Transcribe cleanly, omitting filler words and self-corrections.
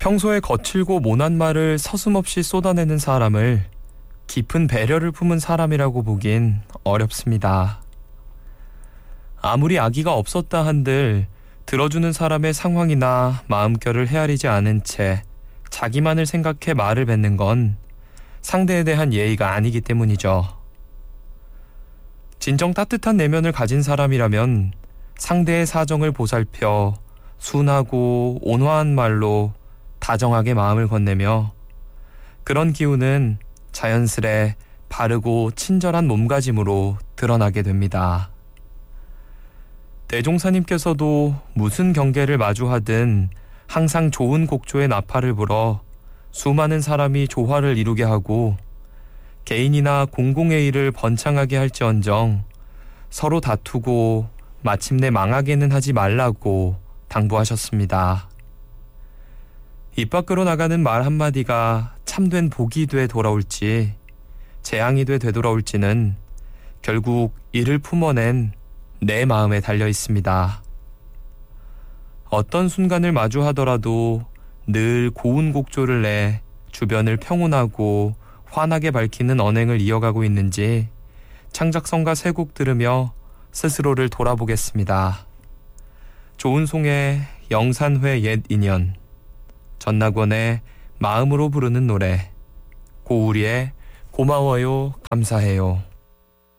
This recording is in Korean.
평소에 거칠고 모난 말을 서슴없이 쏟아내는 사람을 깊은 배려를 품은 사람이라고 보긴 어렵습니다. 아무리 악의가 없었다 한들 들어주는 사람의 상황이나 마음결을 헤아리지 않은 채 자기만을 생각해 말을 뱉는 건 상대에 대한 예의가 아니기 때문이죠. 진정 따뜻한 내면을 가진 사람이라면 상대의 사정을 보살펴 순하고 온화한 말로 다정하게 마음을 건네며 그런 기운은 자연스레 바르고 친절한 몸가짐으로 드러나게 됩니다. 대종사님께서도 무슨 경계를 마주하든 항상 좋은 곡조의 나팔을 불어 수많은 사람이 조화를 이루게 하고 개인이나 공공의 일을 번창하게 할지언정 서로 다투고 마침내 망하게는 하지 말라고 당부하셨습니다. 입 밖으로 나가는 말 한마디가 참된 복이 돼 돌아올지 재앙이 돼 되돌아올지는 결국 이를 품어낸 내 마음에 달려 있습니다. 어떤 순간을 마주하더라도 늘 고운 곡조를 내 주변을 평온하고 환하게 밝히는 언행을 이어가고 있는지 창작성가 세 곡 들으며 스스로를 돌아보겠습니다. 조은송의 영산회 옛 인연, 전낙원의 마음으로 부르는 노래, 고우리의 고마워요 감사해요.